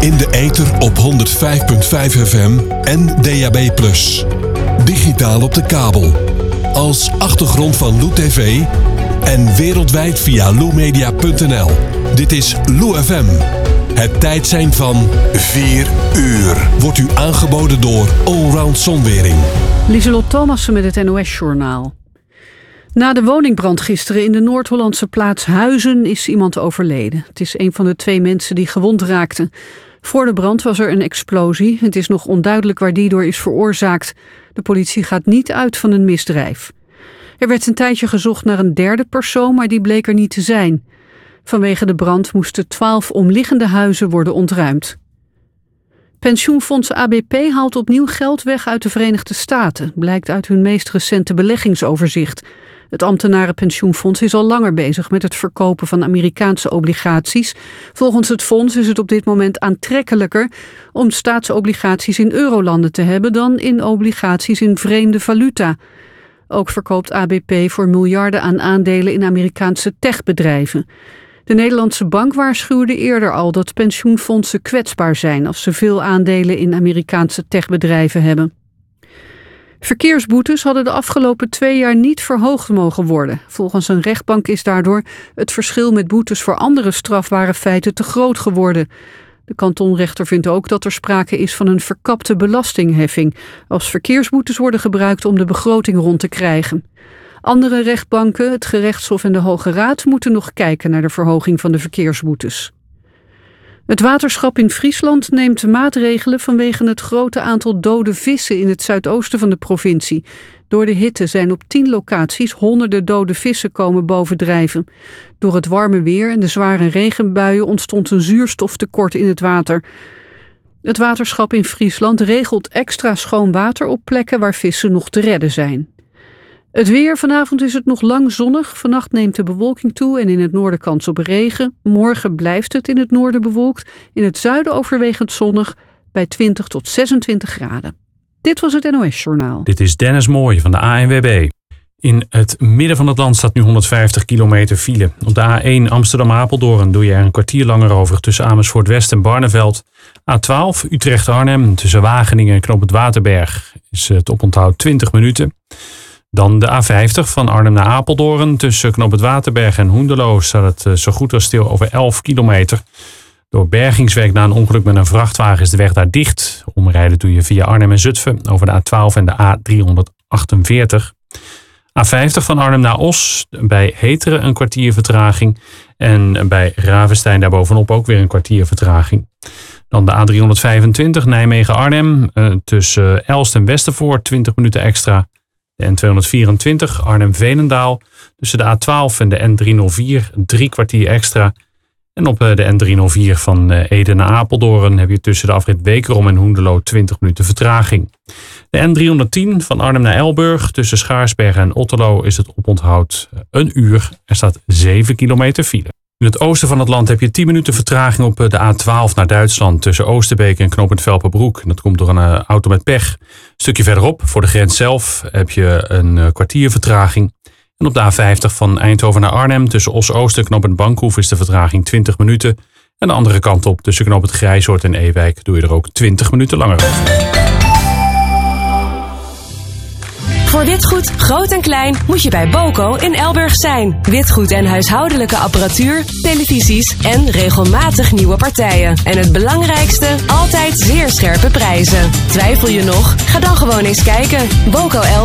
In de ether op 105.5 FM en DAB+. Digitaal op de kabel. Als achtergrond van Lou TV en wereldwijd via loumedia.nl. Dit is Lou FM. Het tijdsein van 4 uur wordt u aangeboden door Allround Zonwering. Lieselot Thomassen met het NOS-journaal. Na de woningbrand gisteren in de Noord-Hollandse plaats Huizen is iemand overleden. Het is een van de 2 mensen die gewond raakten. Voor de brand was er een explosie. Het is nog onduidelijk waar die door is veroorzaakt. De politie gaat niet uit van een misdrijf. Er werd een tijdje gezocht naar een 3e persoon, maar die bleek er niet te zijn. Vanwege de brand moesten 12 omliggende huizen worden ontruimd. Pensioenfonds ABP haalt opnieuw geld weg uit de Verenigde Staten, blijkt uit hun meest recente beleggingsoverzicht. Het ambtenarenpensioenfonds is al langer bezig met het verkopen van Amerikaanse obligaties. Volgens het fonds is het op dit moment aantrekkelijker om staatsobligaties in eurolanden te hebben dan in obligaties in vreemde valuta. Ook verkoopt ABP voor miljarden aan aandelen in Amerikaanse techbedrijven. De Nederlandse bank waarschuwde eerder al dat pensioenfondsen kwetsbaar zijn als ze veel aandelen in Amerikaanse techbedrijven hebben. Verkeersboetes hadden de afgelopen 2 jaar niet verhoogd mogen worden. Volgens een rechtbank is daardoor het verschil met boetes voor andere strafbare feiten te groot geworden. De kantonrechter vindt ook dat er sprake is van een verkapte belastingheffing, als verkeersboetes worden gebruikt om de begroting rond te krijgen. Andere rechtbanken, het gerechtshof en de Hoge Raad moeten nog kijken naar de verhoging van de verkeersboetes. Het waterschap in Friesland neemt maatregelen vanwege het grote aantal dode vissen in het zuidoosten van de provincie. Door de hitte zijn op 10 locaties honderden dode vissen komen bovendrijven. Door het warme weer en de zware regenbuien ontstond een zuurstoftekort in het water. Het waterschap in Friesland regelt extra schoon water op plekken waar vissen nog te redden zijn. Het weer, vanavond is het nog lang zonnig. Vannacht neemt de bewolking toe en in het noorden kans op regen. Morgen blijft het in het noorden bewolkt. In het zuiden overwegend zonnig bij 20 tot 26 graden. Dit was het NOS-journaal. Dit is Dennis Mooij van de ANWB. In het midden van het land staat nu 150 kilometer file. Op de A1 Amsterdam-Apeldoorn doe je er een kwartier langer over tussen Amersfoort-West en Barneveld. A12 Utrecht-Arnhem tussen Wageningen en Knoop het Waterberg is het oponthoud 20 minuten. Dan de A50 van Arnhem naar Apeldoorn. Tussen Knoop het Waterberg en Hoenderloo staat het zo goed als stil over 11 kilometer. Door bergingswerk na een ongeluk met een vrachtwagen is de weg daar dicht. Omrijden doe je via Arnhem en Zutphen over de A12 en de A348. A50 van Arnhem naar Os. Bij Heteren een kwartier vertraging. En bij Ravenstein daarbovenop ook weer een kwartier vertraging. Dan de A325 Nijmegen-Arnhem. Tussen Elst en Westervoort 20 minuten extra. De N224 Arnhem-Veenendaal tussen de A12 en de N304 3 kwartier extra. En op de N304 van Ede naar Apeldoorn heb je tussen de afrit Wekerom en Hoenderloo 20 minuten vertraging. De N310 van Arnhem naar Elburg tussen Schaarsbergen en Otterlo is het oponthoud 1 uur. Er staat 7 kilometer file. In het oosten van het land heb je 10 minuten vertraging op de A12 naar Duitsland tussen Oosterbeek en knooppunt Velperbroek. En dat komt door een auto met pech. Een stukje verderop, voor de grens zelf, heb je een kwartier vertraging. En op de A50 van Eindhoven naar Arnhem tussen Os-Oost en knooppunt Bankhoef is de vertraging 20 minuten. En de andere kant op tussen knooppunt Grijzoord en Ewijk doe je er ook 20 minuten langer over. Voor witgoed, groot en klein, moet je bij Boco in Elburg zijn. Witgoed en huishoudelijke apparatuur, televisies en regelmatig nieuwe partijen. En het belangrijkste, altijd zeer scherpe prijzen. Twijfel je nog? Ga dan gewoon eens kijken. Boco Elburg.